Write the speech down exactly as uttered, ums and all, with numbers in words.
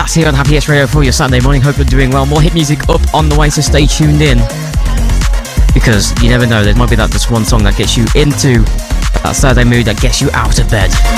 That's here on Happy Hits Radio for your Saturday morning. Hope you're doing well. More hit music up on the way, so stay tuned in. Because you never know, there might be that just one song that gets you into that Saturday mood, that gets you out of bed.